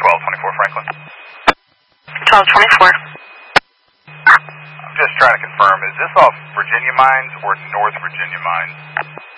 1224 Franklin. 1224. I'm just trying to confirm, is this off Virginia Mines or North Virginia Mines?